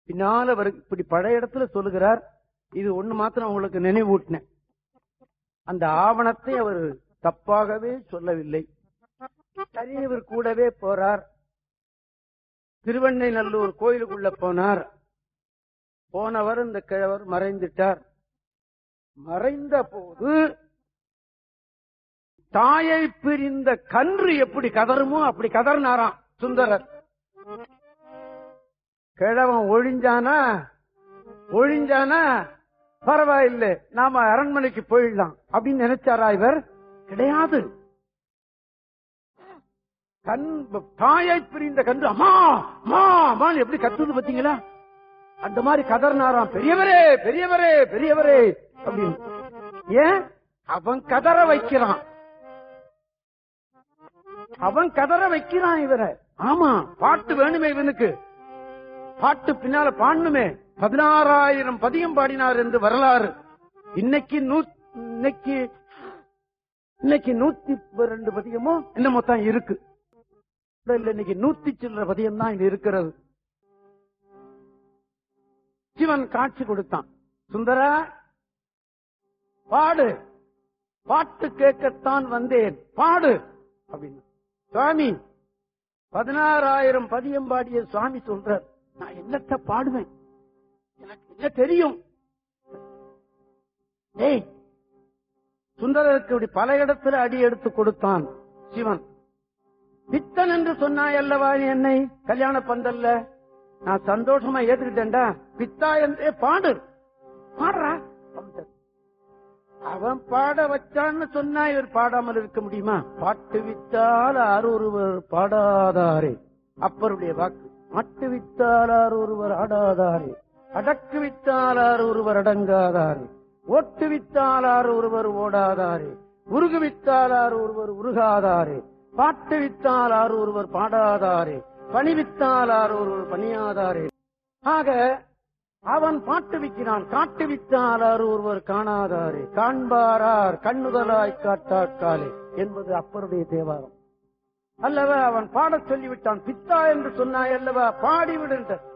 பின்னால அவர் இப்படி பழைய இடத்துல சொல்லுகிறார். இது ஒண்ணு மாத்திரம் உங்களுக்கு நினைவூட்டினேன். அந்த ஆவணத்தை அவர் தப்பாகவே சொல்லவில்லை. தனியவர் கூடவே போறார். திருவெண்ணைநல்லூர் கோயிலுக்குள்ள போனார். போனவர் இந்த கிழவர் மறைந்துட்டார். மறைந்த போது தாயை பிரிந்த கன்று எப்படி கதறுமோ அப்படி கதறினாராம் சுந்தரர். கிழவன் ஒழிஞ்சானா பரவாயில்லை, நாம அரண்மனைக்கு போயிடலாம் அப்படின்னு நினைச்சாரா இவர்? கிடையாது. தாயை பிரிந்த கன்று அம்மா அம்மா அம்மான்னு எப்படி கத்துது பாத்தீங்களா? அந்த மாதிரி கதறினாராம். பெரியவரே பெரியவரே பெரியவரே அப்படின்னு. ஏன்? அவன் கதற வைக்கிறான். இவரை. ஆமா, பாட்டு வேணுமே இவனுக்கு. பாட்டு பின்னால பாடணுமே. 16,000 பதியம் பாடினார் என்று வரலாறு. இன்னைக்கு 102 பதியமோ என்னமோ தான் இருக்கு. இன்னைக்கு 100 சில்லற பதியம் தான் இருக்கிறது. சிவன் காட்சி கொடுத்தான். சுந்தரா பாடு, பாட்டு கேட்கத்தான் வந்தேன், பாடு அப்படின்னு. சுவாமி 16,000 பதியம் பாடிய சுவாமி சொல்றார், நான் என்னத்த பாடுவேன், எனக்கு என்ன தெரியும். ஏய், சுந்தரருக்கு இப்படி பல இடத்துல அடி எடுத்து கொடுத்தான் சிவன். பித்தன் என்று சொன்னாய் அல்லவா என்னை கல்யாண பந்தல்ல, நான் சந்தோஷமா ஏத்துக்கிட்டேன்டா. பித்தா என்றே பாடு, பாடுறா. அவன் பாட வச்சான்னு சொன்னா இவர் பாடாமல் இருக்க முடியுமா? பாட்டு வித்தால் ஒருவர் பாடாதாரே, அப்பருடைய வாக்கு. மட்டு வித்தால் ஒருவர் ஆடாதாரே, அடக்கு வித்தால் ஒருவர் அடங்காதாரே, ஓட்டு வித்தால் ஒருவர் ஓடாதாரே, உருகு வித்தால் ஒருவர் உருகாதாரே, பாட்டு வித்தால் ஒருவர் பாடாதாரே, பணிவித்தால் ஒருவர் பணியாதாரே. ஆக அவன் பாட்டு விற்கிறான். காட்டு வித்தால் ஒருவர் காணாதாரே, காண்பாரார் கண்ணுதலாய் காட்டாக்காலே என்பது அப்பருடைய தேவாரம் அல்லவா? அவன் பாடச் சொல்லிவிட்டான். பித்தா என்று சொன்னாய் அல்லவா, பாடிவிடுன்ற